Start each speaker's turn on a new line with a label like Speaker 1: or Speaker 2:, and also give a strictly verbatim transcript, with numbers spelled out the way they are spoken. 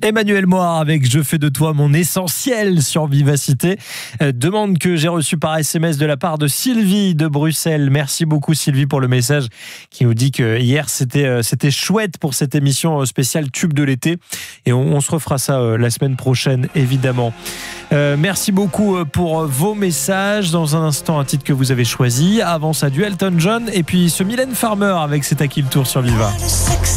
Speaker 1: Emmanuel Moir avec Je fais de toi mon essentiel sur Vivacité. Euh, demande que j'ai reçue par S M S de la part de Sylvie de Bruxelles. Merci beaucoup Sylvie pour le message qui nous dit que hier c'était, euh, c'était chouette pour cette émission spéciale Tube de l'été. Et on, on se refera ça euh, la semaine prochaine évidemment. Euh, merci beaucoup pour vos messages. Dans un instant, un titre que vous avez choisi. Avant ça, du Elton John et puis ce Mylène Farmer avec C'est à qui le tour sur Viva.